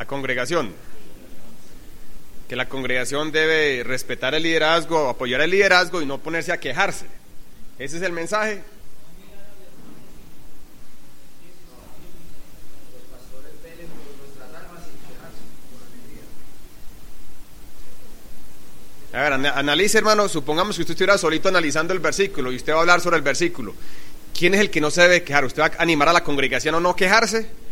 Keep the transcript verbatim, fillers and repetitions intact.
congregación. Que la congregación debe respetar el liderazgo, apoyar el liderazgo y no ponerse a quejarse. ¿Ese es el mensaje? A ver, analice, hermano, supongamos que usted estuviera solito analizando el versículo y usted va a hablar sobre el versículo. ¿Quién es el que no se debe quejar? ¿Usted va a animar a la congregación a no quejarse?